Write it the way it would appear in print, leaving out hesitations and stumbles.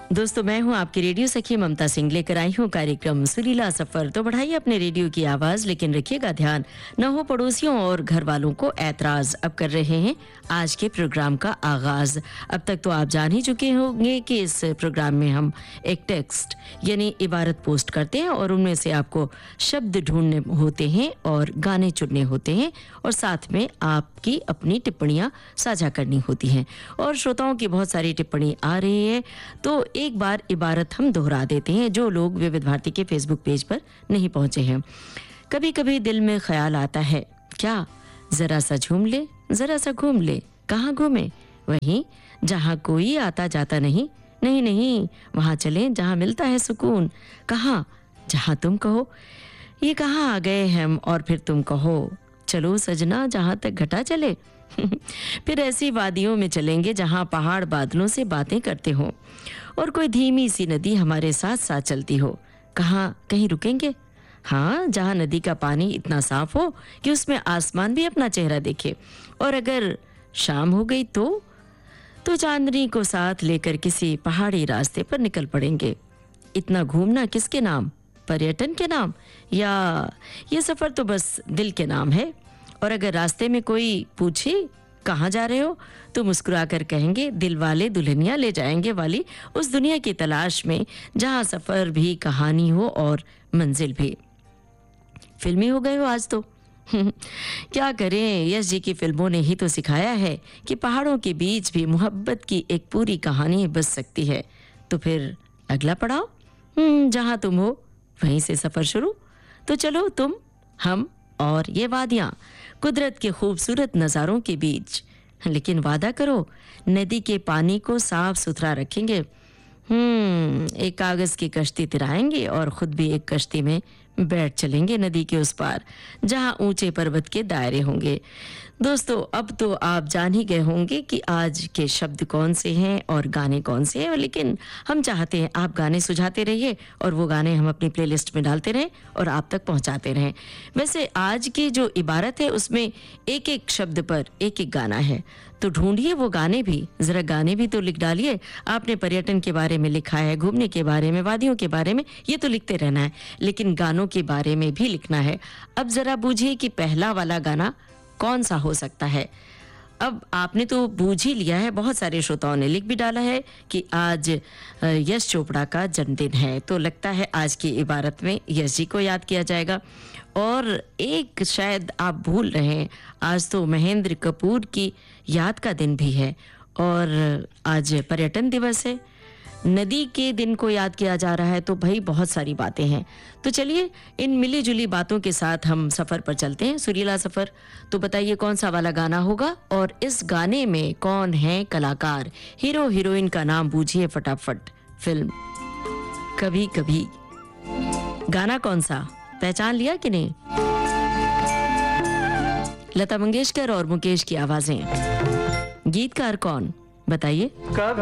दोस्तों, मैं हूं आपकी रेडियो सखी ममता सिंह, लेकर आई हूं कार्यक्रम सुरीला सफर। तो बढ़ाइए अपने रेडियो की आवाज, लेकिन रखिएगा ध्यान न हो पड़ोसियों और घर वालों को ऐतराज। अब कर रहे हैं आज के प्रोग्राम का आगाज। अब तक तो आप जान ही चुके होंगे कि इस प्रोग्राम में हम एक टेक्स्ट यानी इबारत पोस्ट करते हैं और उनमें से आपको शब्द ढूंढने होते हैं और गाने चुनने होते हैं और साथ में आपकी अपनी टिप्पणियां साझा करनी होती हैं। और श्रोताओं की बहुत सारी टिप्पणी आ रही है, तो एक बार इबारत हम दोहरा देते हैं जो लोग विविध भारती के फेसबुक पेज पर नहीं पहुंचे हैं। कभी कभी दिल में ख्याल आता है, क्या जरा सा झूम ले, जरा सा घूम ले। कहाँ घूमे? वहीं जहाँ कोई आता जाता नहीं। नहीं नहीं, वहाँ चलें जहाँ मिलता है सुकून। कहाँ? जहाँ तुम कहो। ये कहाँ आ गए हम और फिर तुम कहो, चलो सजना जहाँ तक घटा चले। फिर ऐसी वादियों में चलेंगे जहाँ पहाड़ बादलों से बातें करते हो और कोई धीमी सी नदी हमारे साथ साथ चलती हो। कहाँ कहीं रुकेंगे? हाँ, जहाँ नदी का पानी इतना साफ हो कि उसमें आसमान भी अपना चेहरा देखे। और अगर शाम हो गई तो चांदनी को साथ लेकर किसी पहाड़ी रास्ते पर निकल पड़ेंगे। इतना घूमना किसके नाम? पर्यटन के नाम? या ये सफर तो बस दिल के नाम है। और अगर रास्ते में कोई पूछे कहाँ जा रहे हो, तो मुस्कुरा कर कहेंगे दिल वाले दुल्हनिया ले जाएंगे वाली उस दुनिया की तलाश में जहाँ सफर भी कहानी हो और मंजिल भी। फिल्मी हो गए हो आज तो। क्या करें, यश जी की फिल्मों ने ही तो सिखाया है कि पहाड़ों के बीच भी मोहब्बत की एक पूरी कहानी बस सकती है। तो फिर अगला पड़ाव, जहाँ तुम हो वहीं से सफर शुरू। तो चलो तुम, हम और ये वादियां कुदरत के खूबसूरत नज़ारों के बीच। लेकिन वादा करो, नदी के पानी को साफ सुथरा रखेंगे। एक कागज की कश्ती तिराएंगे और खुद भी एक कश्ती में बैठ चलेंगे नदी के उस पार, जहां ऊंचे पर्वत के दायरे होंगे। दोस्तों, अब तो आप जान ही गए होंगे कि आज के शब्द कौन से हैं और गाने कौन से हैं, लेकिन हम चाहते हैं आप गाने सुझाते रहिए और वो गाने हम अपनी प्लेलिस्ट में डालते रहें और आप तक पहुंचाते रहें। वैसे आज की जो इबारत है उसमें एक एक शब्द पर एक एक गाना है, तो ढूंढिए वो गाने भी, जरा गाने भी तो लिख डालिए। आपने पर्यटन के बारे में लिखा है, घूमने के बारे में, वादियों के बारे में, ये तो लिखते रहना है, लेकिन गानों के बारे में भी लिखना है। अब जरा बूझिए कि पहला वाला गाना कौन सा हो सकता है। अब आपने तो बूझ ही लिया है, बहुत सारे श्रोताओं ने लिख भी डाला है कि आज यश चोपड़ा का जन्मदिन है, तो लगता है आज की इबारत में यश जी को याद किया जाएगा। और एक शायद आप भूल रहे हैं, आज तो महेंद्र कपूर की याद का दिन भी है और आज पर्यटन दिवस है। नदी के दिन को याद किया जा रहा है, तो भाई बहुत सारी बातें हैं। तो चलिए इन मिली जुली बातों के साथ हम सफर पर चलते हैं, सुरीला सफर। तो बताइए कौन सा वाला गाना होगा और इस गाने में कौन है कलाकार, हीरो हीरोइन का नाम बूझिए फटाफट। फिल्म कभी कभी। गाना कौन सा, पहचान लिया कि नहीं? लता मंगेशकर और मुकेश की आवाजें। गीतकार कौन बताइए?